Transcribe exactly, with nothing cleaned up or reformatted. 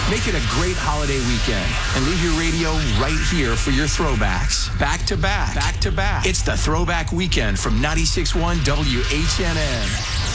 Make it a great holiday weekend and leave your radio right here for your throwbacks. Back to back. Back to back. It's the Throwback Weekend from ninety-six point one W H N N.